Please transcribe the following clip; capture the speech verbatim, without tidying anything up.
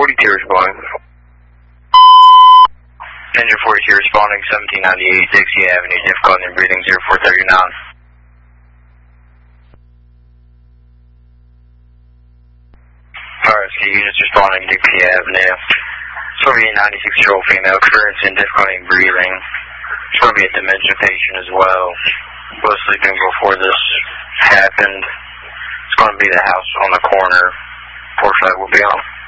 forty-two responding. Engine forty-two responding, seventeen ninety-eight Dixie Avenue, difficulty in breathing, zero four thirty-nine. Fire rescue units responding, Dixie Avenue. It's going to be a ninety-six-year-old female experiencing difficulty in breathing. It's going to be a dementia patient as well. Was sleeping before this happened. It's going to be the house on the corner. four five will be on.